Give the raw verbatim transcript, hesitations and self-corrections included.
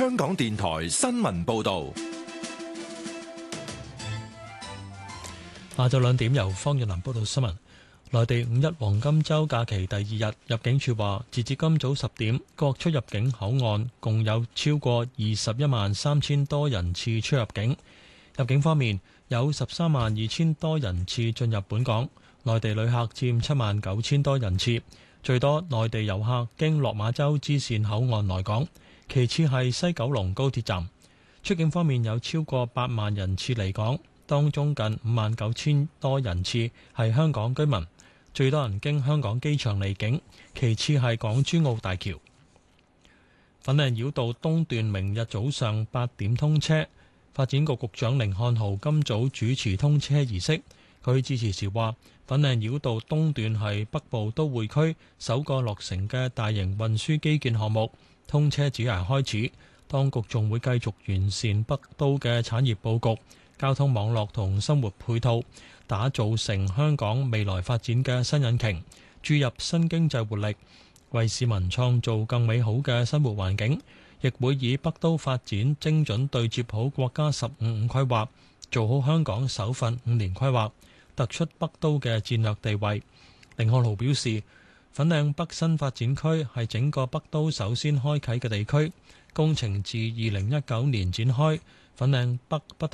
香港電台新聞報道。 下晝兩點由方若南報道新聞。內地五一黃金週假期第二日，入境處話，截至今早十點，各出入境口岸共有超過二十一萬三千多人次出入境。入境方面，有十三萬二千多人次進入本港，內地旅客佔七萬九千多人次，最多內地遊客經落馬洲支線口岸來港，其次係西九龍高鐵站。出境方面有超過八萬人次離港，當中近五萬九千多人次係香港居民，最多人經香港機場離境，其次係港珠澳大橋。粉嶺繞道東段明日早上八點通車，發展局局長甯漢豪今早主持通車儀式。佢致辭時話，粉嶺繞道東段係北部都會區首個落成嘅大型運輸基建項目，通車只係開始，當局仲會繼續完善北都嘅產業佈局、交通網絡同生活配套，打造成香港未來發展嘅新引擎，注入新經濟活力，為市民創造更美好嘅生活環境。亦會以北都發展精準對接好國家十五五規劃，做好香港首份五年規劃，突出北都嘅戰略地位。甯漢豪表示，粉嶺北新發展區係整個北都首先開啓嘅地區，工程自二零一九年展開，粉嶺北不